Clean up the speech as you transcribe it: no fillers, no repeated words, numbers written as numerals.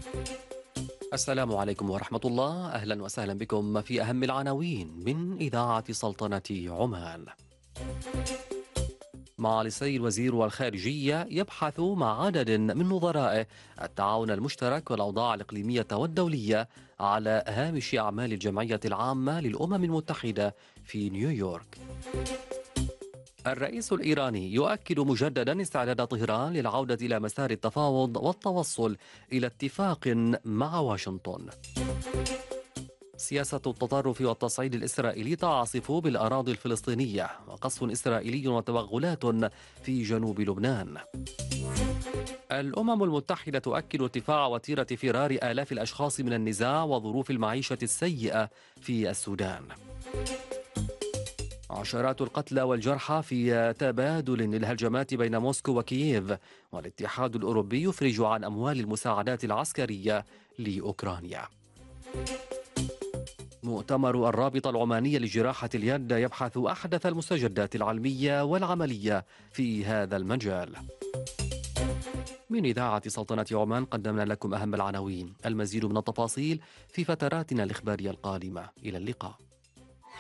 السلام عليكم ورحمة الله، أهلا وسهلا بكم في أهم العناوين من إذاعة سلطنة عمان. معالي السيد وزير الخارجية يبحث مع عدد من نظرائه التعاون المشترك والأوضاع الإقليمية والدولية على هامش أعمال الجمعية العامة للأمم المتحدة في نيويورك. الرئيس الإيراني يؤكد مجددا استعداد طهران للعودة إلى مسار التفاوض والتوصل إلى اتفاق مع واشنطن. سياسة التطرف والتصعيد الإسرائيلي تعصف بالأراضي الفلسطينية، وقصف إسرائيلي وتوغلات في جنوب لبنان. الأمم المتحدة تؤكد ارتفاع وتيرة فرار آلاف الأشخاص من النزاع وظروف المعيشة السيئة في السودان. عشرات القتلى والجرحى في تبادل للهجمات بين موسكو وكييف، والاتحاد الأوروبي يفرج عن أموال المساعدات العسكرية لأوكرانيا. مؤتمر الرابطة العمانية لجراحة اليد يبحث أحدث المستجدات العلمية والعملية في هذا المجال. من إذاعة سلطنة عمان قدمنا لكم أهم العناوين. المزيد من التفاصيل في فتراتنا الإخبارية القادمة. إلى اللقاء.